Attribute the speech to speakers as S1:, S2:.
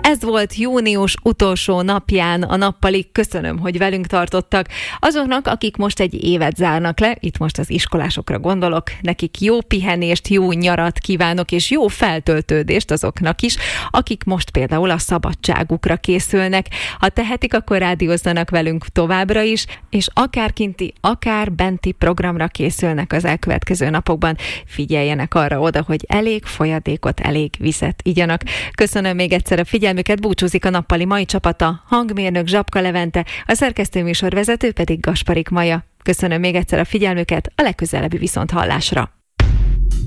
S1: Ez volt június utolsó napján a Nappali. Köszönöm, hogy velünk tartottak. Azoknak, akik most egy évet zárnak le, itt most az iskolásokra gondolok, nekik jó pihenést, jó nyarat kívánok, és jó feltöltődést azoknak is, akik most például a szabadságukra készülnek. Ha tehetik, akkor rádiózzanak velünk továbbra is, és akár kinti, akár benti programra készülnek az elkövetkező napokban, figyeljenek arra oda, hogy elég folyadékot, elég vizet igyanak. Köszönöm még egyszer a figyelmüket, búcsúzik a Nappali mai csapata, hangmérnök Zsapka Levente, a szerkesztőműsorvezető pedig Gasparik Maja. Köszönöm még egyszer a figyelmüket, a legközelebbi viszonthallásra.